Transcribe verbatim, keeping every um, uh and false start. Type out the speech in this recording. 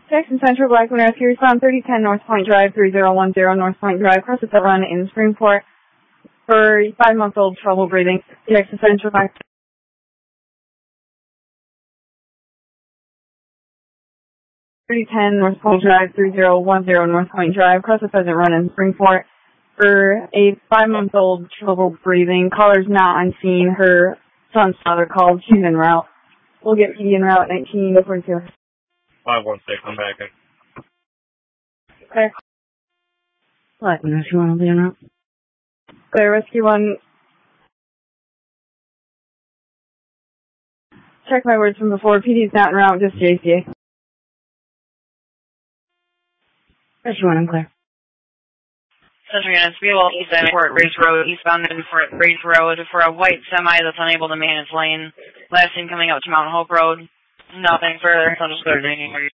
Jackson Central, Blackman Rescue, respond thirty ten North Point Drive, three zero one zero North Point Drive, cross the run in Springport for five-month-old trouble breathing. Jackson Central, Blackman. thirty ten North Point Drive, three zero one zero North Point Drive, cross the Pheasant Run in Springport for a five-month-old trouble breathing. Caller's not on scene. Her son's father called. She's en route. We'll get P D en route nineteen forty-two. five one six, I'm back in. Okay. What, Rescue one will be en route? Clear, Rescue one. Check my words from before. P D's not en route, just J C A. Rescue one, I'm clear. Central units, be well east end Fort Race Road, eastbound in Fort Race Road for a white semi that's unable to man its lane. Last seen coming up to Mount Hope Road. Nothing further, so I'm just clear.